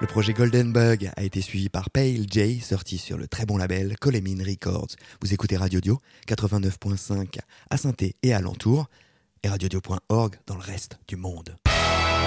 projet Golden Bug a été suivi par Pale J, sorti sur le très bon label Colemin Records. Vous écoutez Radio Dio, 89.5 à Saint-Thé et alentour, et radiodio.org dans le reste du monde.